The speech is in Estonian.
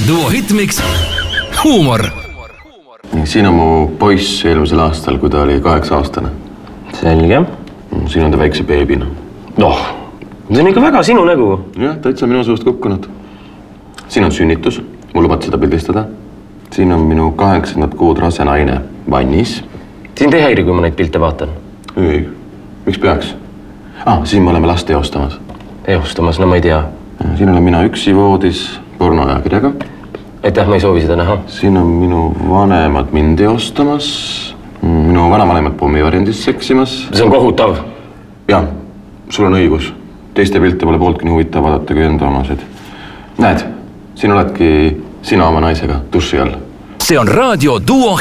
Duo Hitmix huumor. Siin on mu poiss eelmisel aastal, kui ta oli 8-aastane. Selge. Siin on ta väikse beebina. Noh, see on ikka väga sinu nägu. Jah, täitsa minu suust kukkunud. Siin on sünnitus, mul lubat seda pildistada. Siin on minu 8 kuud rase naine vannis. Sind ei häiri, kui ma neid pilte vaatan? Ei, miks peaks? Siin me oleme last eostamas. Eostamas, no ma ei tea. Siin olen mina üksi voodis pornoajakirjaga. Aitäh, ma ei soovi seda näha. Siin on minu vanemad mind eostamas. Minu vanavanemad pommivariandis seksimas. See on kohutav. Jah, sul on õigus. Teiste pilte pole pooltki nii huvitav vaadata kui enda omasid. Näed, siin oledki sina oma naisega duši all. See on Raadio Duo